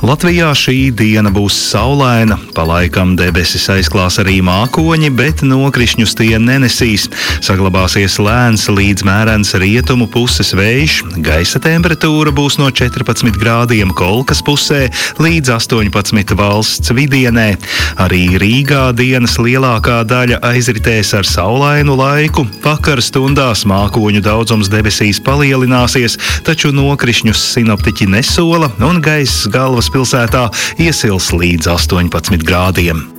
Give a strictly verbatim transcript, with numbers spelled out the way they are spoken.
Latvijā šī diena būs saulaina, palaikam debesis aizklās arī mākoņi, bet nokrišņus tie nenesīs. Saglabāsies lēns līdz mērens rietumu puses vējš, gaisa temperatūra būs no četrpadsmit grādiem Kolkas pusē līdz astoņpadsmit valsts vidienē. Arī Rīgā dienas lielākā daļa aizritēs ar saulainu laiku, vakara stundās mākoņu daudzums debesīs palielināsies, taču nokrišņus sinoptiķi nesola un gaiss galvaspilsētā iesils līdz astoņpadsmit grādiem.